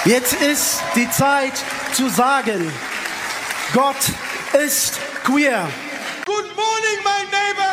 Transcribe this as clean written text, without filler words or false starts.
Jetzt ist die Zeit zu sagen, Gott ist queer. Good morning, my neighbor.